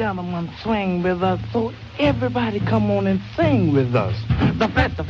gentlemen swing with us, so everybody come on and sing with us. The